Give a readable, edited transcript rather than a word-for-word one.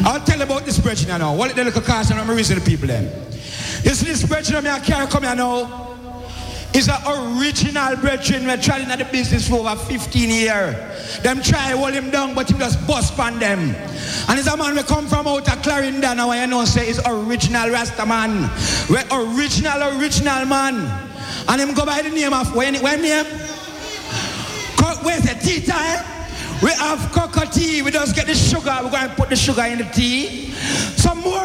I'll tell you about this brethren now. What the little caution I'm raising the people then. You see this brethren I carry come here now? Is an original brethren. We're trying in the business for over 15 years. Them try to hold him down, but he just bust on them. And it's a man we come from out of Clarendon, and you know say is original Rasta man. We're original man. And him go by the name of when name? Where's the tea time? We have cocoa tea. We just get the sugar. We're going to put the sugar in the tea. Some more